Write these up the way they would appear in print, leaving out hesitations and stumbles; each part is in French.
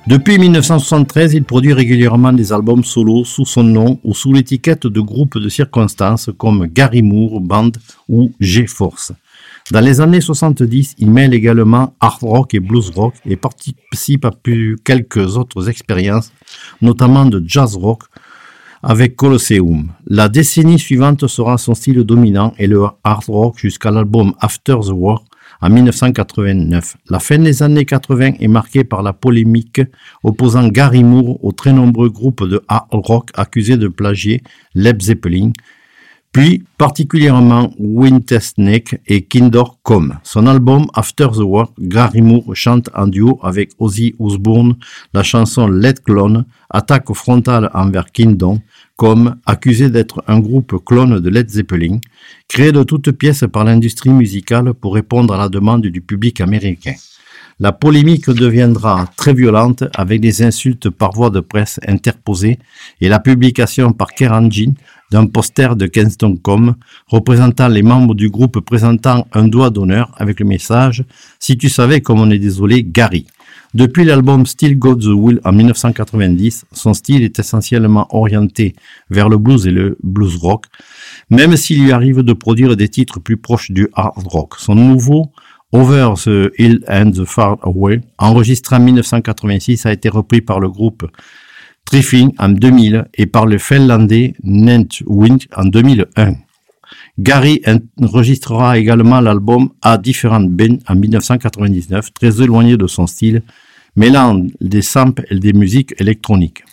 Depuis 1973, il produit régulièrement des albums solo sous son nom ou sous l'étiquette de groupes de circonstances comme Gary Moore Band ou G-Force. Dans les années 70, il mêle également hard rock et blues rock et participe à quelques autres expériences, notamment de jazz rock avec Colosseum. La décennie suivante sera son style dominant et le hard rock jusqu'à l'album After the War en 1989. La fin des années 80 est marquée par la polémique opposant Gary Moore aux très nombreux groupes de hard rock accusés de plagier Led Zeppelin, puis particulièrement Whitesnake et Kindor Come. Son album After the War, Gary Moore chante en duo avec Ozzy Osbourne la chanson Let Clone, attaque frontale envers Kingdom Come, accusé d'être un groupe clone de Led Zeppelin, créé de toutes pièces par l'industrie musicale pour répondre à la demande du public américain. La polémique deviendra très violente avec des insultes par voie de presse interposées et la publication par Kieran Ginn d'un poster de Kingdom Come représentant les membres du groupe présentant un doigt d'honneur avec le message « Si tu savais comme on est désolé, Gary ». Depuis l'album Still Got the Will en 1990, son style est essentiellement orienté vers le blues et le blues rock, même s'il lui arrive de produire des titres plus proches du hard rock. Son nouveau Over the Hill and the Far Away, enregistré en 1986, a été repris par le groupe Triffin en 2000 et par le finlandais Nightwind en 2001. Gary enregistrera également l'album A Different Ben en 1999, très éloigné de son style, mêlant des samples et des musiques électroniques.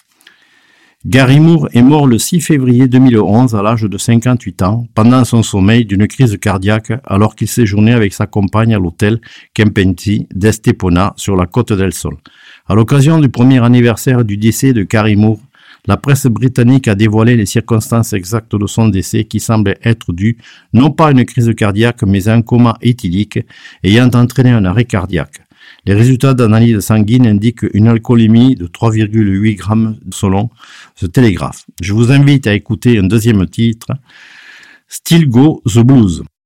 Gary Moore est mort le 6 février 2011 à l'âge de 58 ans, pendant son sommeil d'une crise cardiaque alors qu'il séjournait avec sa compagne à l'hôtel Kempinski d'Estepona sur la côte del Sol. À l'occasion du premier anniversaire du décès de Gary Moore, la presse britannique a dévoilé les circonstances exactes de son décès qui semblait être dû non pas à une crise cardiaque mais à un coma éthylique ayant entraîné un arrêt cardiaque. Les résultats d'analyse sanguine indiquent une alcoolémie de 3,8 grammes selon ce Télégraphe. Je vous invite à écouter un deuxième titre, Still Go the Blues.